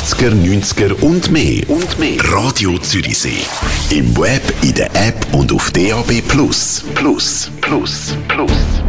80er, 90er und mehr. Radio Zürichsee. Im Web, in der App und auf DAB+. Plus.